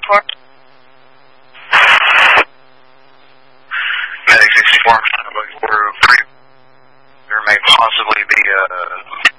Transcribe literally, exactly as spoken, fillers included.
sixty-four. Medic sixty-four, I'm trying to look for a pre. There may possibly be a